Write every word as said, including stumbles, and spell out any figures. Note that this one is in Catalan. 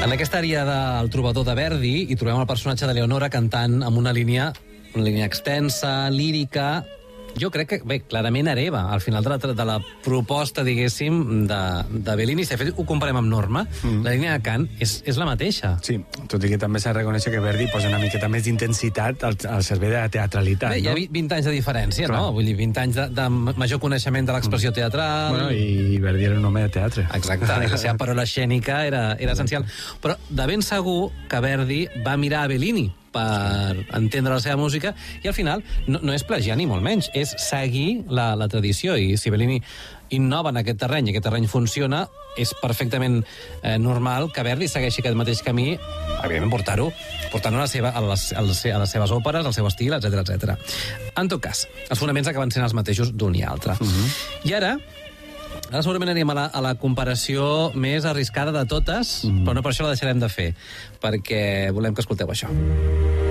En aquesta àrea del Trobador de Verdi hi trobem el personatge de Leonora cantant amb una línia, una línia extensa, lírica. Jo crec que, bé, clarament hereva, al final de la, de la proposta, diguéssim, de, de Bellini. Si de fet ho comparem amb Norma, mm. la línia de cant és, és la mateixa. Sí, tot i que també s'ha de reconèixer que Verdi posa una miqueta més d'intensitat al, al servei de la teatralitat. Bé, no? Hi ha vint anys de diferència, Clar. no? Vull dir, vint anys de, de major coneixement de l'expressió teatral... Bueno, i Verdi era un home de teatre. Exacte, la seva paraula escènica era, era essencial. Però de ben segur que Verdi va mirar a Bellini per entendre la seva música, i al final no, no és plagiar ni molt menys, és seguir la, la tradició, i si Bellini innova en aquest terreny i aquest terreny funciona, és perfectament eh, normal que Verdi segueixi aquest mateix camí, evidentment portar-ho portant-ho a, la seva, a, les, a, les, a les seves òperes, al seu estil, etcètera etcètera. En tot cas, els fonaments acaben sent els mateixos d'un i altre. Uh-huh. I ara, ara segurament anirem a la, a la comparació més arriscada de totes, mm. però no per això la deixarem de fer, perquè volem que escolteu això.